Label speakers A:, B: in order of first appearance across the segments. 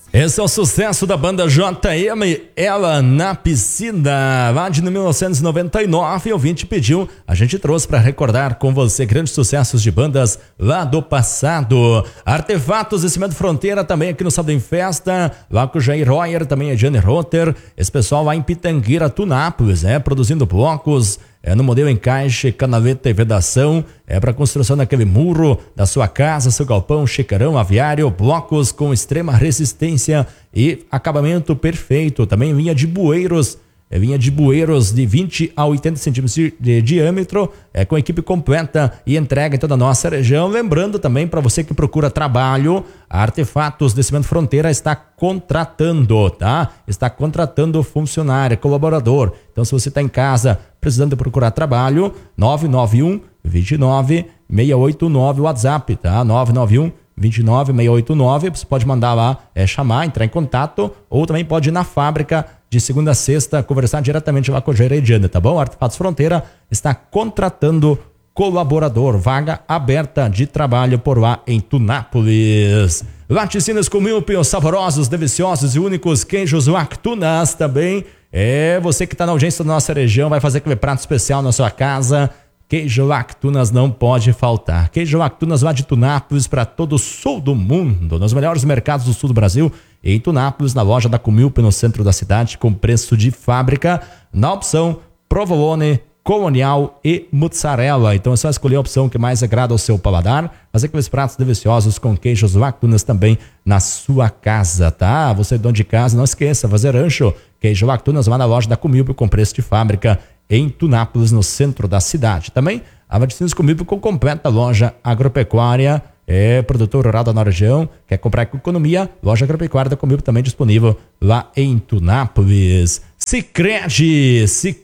A: Esse é o sucesso da banda JM, Ela na Piscina, lá de 1999, o ouvinte pediu, a gente trouxe para recordar com você grandes sucessos de bandas lá do passado. Artefatos e Cimento Fronteira também aqui no Sábado em Festa, lá com o Jair Royer, também a Jane Rotter, esse pessoal lá em Pitangueira, Tunápolis, produzindo blocos, no modelo encaixe, canaleta e vedação, para construção daquele muro da sua casa, seu galpão, chicarão, aviário, blocos com extrema resistência e acabamento perfeito. Também linha de bueiros de 20 a 80 centímetros de diâmetro, com equipe completa e entrega em toda a nossa região. Lembrando também para você que procura trabalho, a Artefatos de Cimento Fronteira está contratando, tá? Está contratando funcionário, colaborador. Então, se você está em casa precisando procurar trabalho, 991 29 689 WhatsApp, tá? 991 29 689, você pode mandar lá, chamar, entrar em contato, ou também pode ir na fábrica de segunda a sexta, conversar diretamente lá com o Gerediana, tá bom? Artefatos Fronteira está contratando colaborador, vaga aberta de trabalho por lá em Tunápolis. Laticínios com Milpio, saborosos, deliciosos e únicos queijos Lactunas também. Você que está na audiência da nossa região, vai fazer aquele prato especial na sua casa. Queijo Lactunas não pode faltar. Queijo Lactunas lá de Tunápolis para todo o sul do mundo, nos melhores mercados do sul do Brasil, em Tunápolis, na loja da Comilp, no centro da cidade, com preço de fábrica, na opção provolone, colonial e mozzarella. Então é só escolher a opção que mais agrada ao seu paladar, fazer aqueles pratos deliciosos com queijos Lactunas também na sua casa, tá? Você dono de casa, não esqueça, fazer rancho, queijo Lactunas lá na loja da Comilp com preço de fábrica, em Tunápolis, no centro da cidade. Também a Laticínios Comilp com completa loja agropecuária, produtor rural da nossa região, quer comprar com economia, loja agropecuária da Comilp também disponível lá em Tunápolis. Sicredi,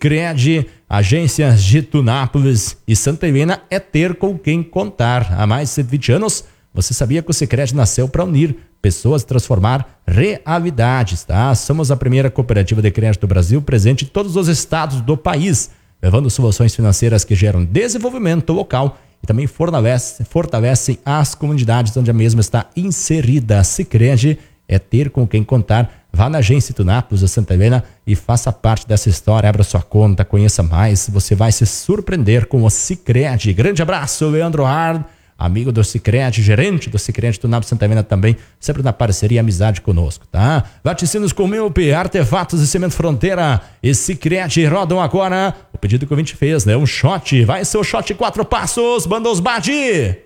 A: agências de Tunápolis e Santa Helena é ter com quem contar. Há mais de 120 anos, você sabia que o Sicredi nasceu para unir pessoas e transformar realidades, tá? Somos a primeira cooperativa de crédito do Brasil, presente em todos os estados do país, levando soluções financeiras que geram desenvolvimento local e também fortalecem as comunidades onde a mesma está inserida. Sicredi é ter com quem contar. Vá na agência Tunápolis de Santa Helena e faça parte dessa história. Abra sua conta, conheça mais, você vai se surpreender com o Sicredi. Grande abraço, Leandro Hard, amigo do Sicredi, gerente do Sicredi Tunápolis Santa Helena também, sempre na parceria e amizade conosco, tá? Laticínios com Milp, Artefatos e Cimento Fronteira e Sicredi rodam agora o pedido que o ouvinte fez, né? Um shot, vai ser o shot 4 passos, banda Os Badi!